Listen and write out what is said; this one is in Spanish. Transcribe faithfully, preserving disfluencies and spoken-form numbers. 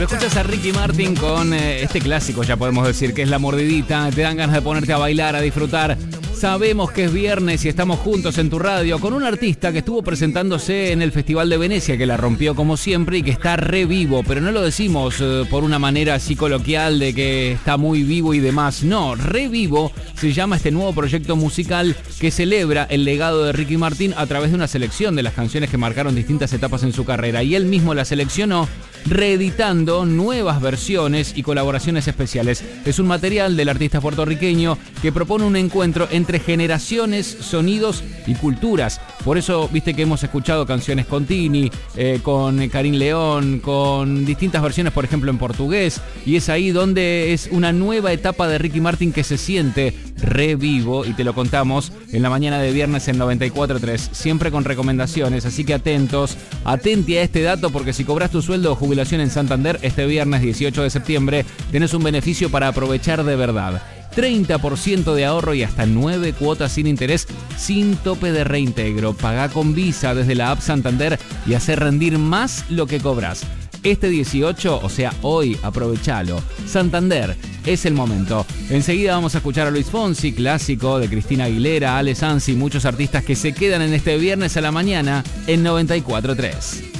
Escuchas a Ricky Martin con eh, este clásico, ya podemos decir, que es La Mordidita. Te dan ganas de ponerte a bailar, a disfrutar. Sabemos que es viernes y estamos juntos en tu radio con un artista que estuvo presentándose en el Festival de Venecia, que la rompió como siempre y que está re vivo, pero no lo decimos eh, por una manera así coloquial de que está muy vivo y demás. No, re vivo se llama este nuevo proyecto musical que celebra el legado de Ricky Martin a través de una selección de las canciones que marcaron distintas etapas en su carrera, y él mismo la seleccionó reeditando nuevas versiones y colaboraciones especiales. Es un material del artista puertorriqueño que propone un encuentro entre generaciones, sonidos y culturas. Por eso, viste que hemos escuchado canciones con Tini, eh, con Karim León, con distintas versiones, por ejemplo, en portugués. Y es ahí donde es una nueva etapa de Ricky Martin que se siente re vivo, y te lo contamos en la mañana de viernes en noventa y cuatro tres, siempre con recomendaciones. Así que atentos, atenti a este dato, porque si cobras tu sueldo o jubilación en Santander este viernes dieciocho de septiembre, tenés un beneficio para aprovechar de verdad. treinta por ciento de ahorro y hasta nueve cuotas sin interés, sin tope de reintegro. Pagá con Visa desde la app Santander y hacé rendir más lo que cobras. Este dieciocho, o sea, hoy, aprovechalo. Santander, es el momento. Enseguida vamos a escuchar a Luis Fonsi, clásico de Cristina Aguilera, Ale Sanz y muchos artistas que se quedan en este viernes a la mañana en noventa y cuatro tres.